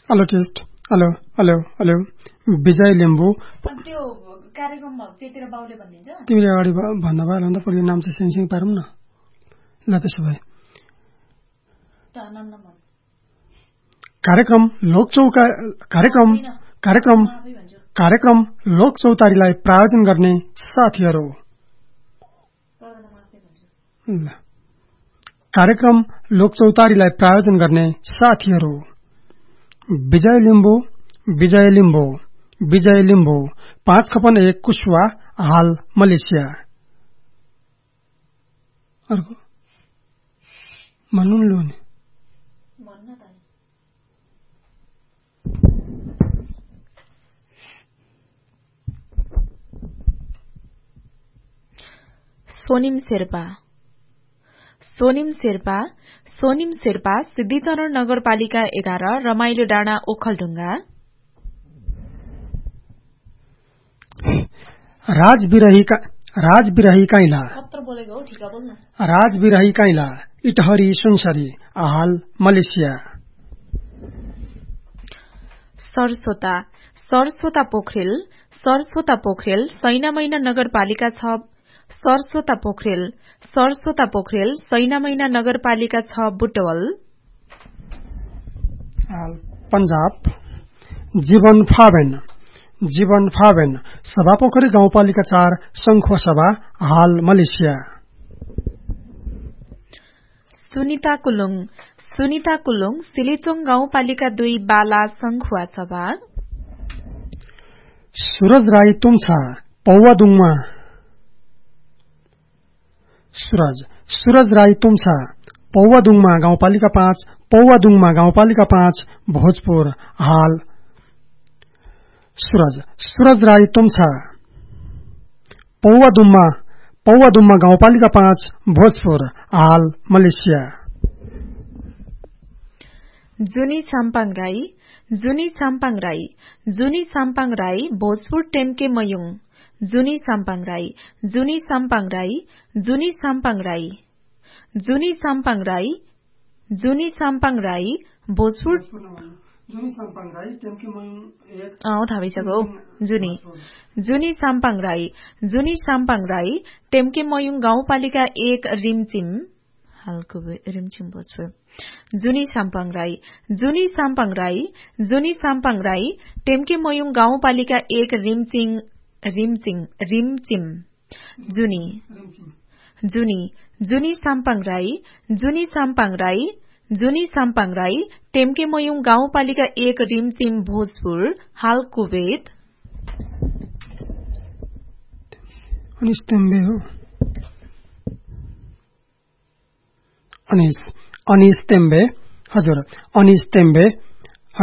hello test hello hello hello विजय लिम्बू त्यो कार्यक्रममा त्यतिर बाउले भन्दिन्छ तिमीले अगाडि भन्दा भयो भन्दा पहिले नाम चाहिँ सेन्सिङ पारौँ न ल त्यसो भए कार्यक्रम लोक चौतारीलाई प्रायोजन गर्ने साथीहरू कार्यक्रम लोक चौतारीलाई प्रायोजन गर्ने साथीहरू विजय लिम्बू 5-1 कुशवा हाल मलेसिया अर्को भन्नु लो नि सोनिम शेर्पा सिद्धिचरण नगरपालिका 11 रमाइलो डाँडा ओखलढुङ्गा राजबिरही काइला इटहरी सुनसरी हाल मलेसिया सरस्वता पोखरेल सैनामैना नगरपालिका 6 सरस्वता पोखरेल सैनामैना नगरपालिका 6 बुटवल पंजाब जीवन फावेन सभापोखरी गाउँपालिका 4 संखुवा सभा हाल मलेसिया सुनिता कुलुङ सिलिचोङ गाउँपालिका 2 बाला संखुवा सभा सूरज राई तुम्छा पौवादुङमा सूरज राई तुम्छा पौवादुङमा गाउँपालिका 5 भोजपुर हाल सूरज राई तुम्छा पौवादुङमा गाउँपालिका 5 भोजपुर हाल मलेसिया जुनी साम्पाङ राई भोजपुर टेम्के मयुङ जुनी साम्पाङ राई भोजपुर जुनी साम्पाङ राई टेम्के मयुङ गाउँपालिका 1 रिमचिम हालको रिमचिम भोजपुर जुनी साम्पाङ राई टेम्के मयुङ गाउँपालिका 1 रिमचिम जुनी साम्पाङ राई टेम्के मयुङ गाउँपालिका 1 रिमचिम भोजपुर हाल कुवेत अनिस तेम्बे हजुर अनिस तेम्बे